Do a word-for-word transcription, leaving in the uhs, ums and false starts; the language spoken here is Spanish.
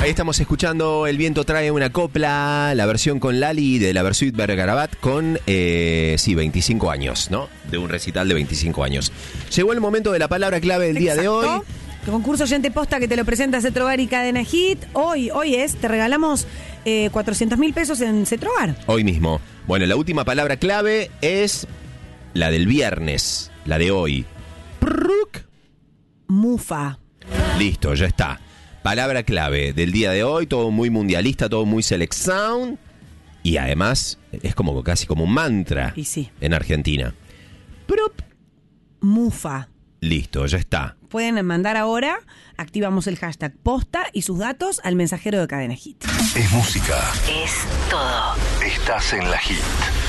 Ahí estamos escuchando El viento trae una copla, la versión con Lali de la Versuit Vergarabat con, eh, sí, veinticinco años, ¿no? De un recital de veinticinco años. Llegó el momento de la palabra clave del día de hoy. Concurso Oyente Posta que te lo presenta Cetrobar y Cadena Hit. Hoy, hoy es, te regalamos eh, cuatrocientos mil pesos en Cetrobar. Hoy mismo. Bueno, la última palabra clave es la del viernes, la de hoy. Prrruk. Mufa. Listo, ya está. Palabra clave del día de hoy, todo muy mundialista, todo muy select sound. Y además es como casi como un mantra y sí. en Argentina. Prup. Mufa. Listo, ya está. Pueden mandar ahora, activamos el hashtag posta y sus datos al mensajero de Cadena Hit. Es música. Es todo. Estás en la Hit.